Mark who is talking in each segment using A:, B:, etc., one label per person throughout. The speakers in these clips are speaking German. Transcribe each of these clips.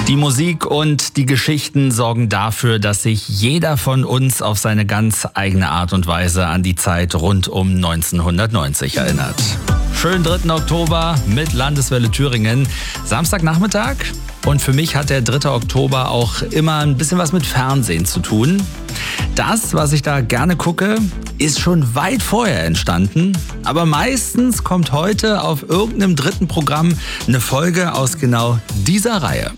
A: Die Musik und die Geschichten sorgen dafür, dass sich jeder von uns auf seine ganz eigene Art und Weise an die Zeit rund um 1990 erinnert. Schönen 3. Oktober mit Landeswelle Thüringen, Samstagnachmittag. Und für mich hat der 3. Oktober auch immer ein bisschen was mit Fernsehen zu tun. Das, was ich da gerne gucke, ist schon weit vorher entstanden. Aber meistens kommt heute auf irgendeinem dritten Programm eine Folge aus genau dieser Reihe.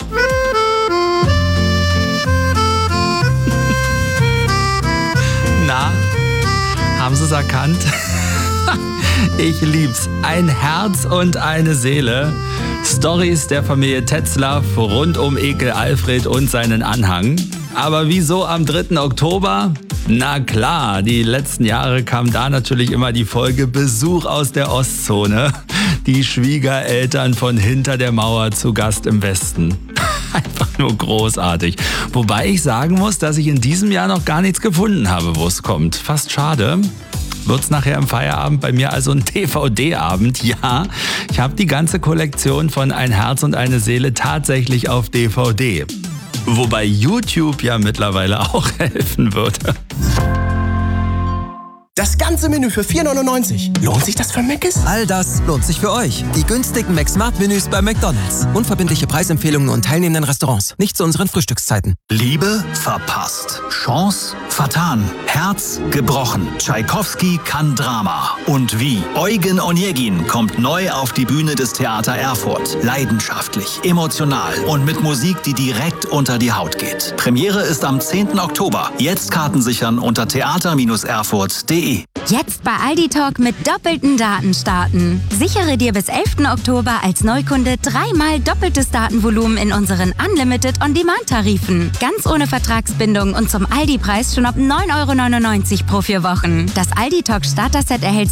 A: Na, haben Sie es erkannt? Ich lieb's. Ein Herz und eine Seele. Storys der Familie Tetzlaff rund um Ekel Alfred und seinen Anhang. Aber wieso am 3. Oktober? Na klar, die letzten Jahre kam da natürlich immer die Folge Besuch aus der Ostzone. Die Schwiegereltern von hinter der Mauer zu Gast im Westen. Einfach nur großartig. Wobei ich sagen muss, dass ich in diesem Jahr noch gar nichts gefunden habe, wo es kommt. Fast schade. Wird's nachher im Feierabend bei mir also ein DVD-Abend? Ja, ich habe die ganze Kollektion von Ein Herz und eine Seele tatsächlich auf DVD. Wobei YouTube ja mittlerweile auch helfen würde.
B: Das ganze Menü für 4,99. Lohnt sich das für Mc's?
C: All das lohnt sich für euch. Die günstigen McSmart-Menüs bei McDonald's. Unverbindliche Preisempfehlungen und teilnehmenden Restaurants. Nicht zu unseren Frühstückszeiten.
D: Liebe verpasst. Chance vertan. Herz gebrochen. Tschaikowski kann Drama. Und wie? Eugen Onegin kommt neu auf die Bühne des Theater Erfurt. Leidenschaftlich, emotional und mit Musik, die direkt unter die Haut geht. Premiere ist am 10. Oktober. Jetzt Karten sichern unter theater-erfurt.de.
E: Jetzt bei Aldi Talk mit doppelten Daten starten. Sichere dir bis 11. Oktober als Neukunde 3-mal doppeltes Datenvolumen in unseren Unlimited On-Demand-Tarifen. Ganz ohne Vertragsbindung und zum Aldi-Preis schon ab 9,99 € pro 4 Wochen. Das Aldi Talk Starter-Set erhältst